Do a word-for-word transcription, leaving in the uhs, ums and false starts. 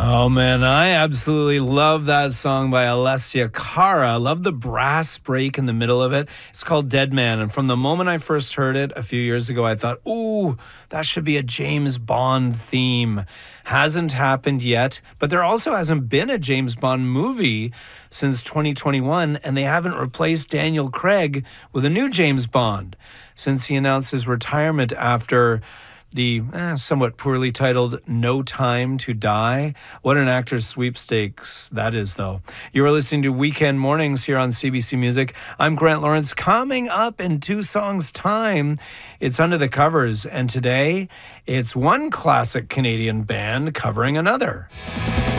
Oh man, I absolutely love that song by Alessia Cara. I love the brass break in the middle of it. It's called Dead Man. And from the moment I first heard it a few years ago, I thought, ooh, that should be a James Bond theme. Hasn't happened yet, but there also hasn't been a James Bond movie since twenty twenty-one, and they haven't replaced Daniel Craig with a new James Bond since he announced his retirement after the eh, somewhat poorly titled No Time to Die. What an actor's sweepstakes that is, though. You are listening to Weekend Mornings here on C B C Music. I'm Grant Lawrence. Coming up in two songs' time, it's Under the Covers. And today, it's one classic Canadian band covering another.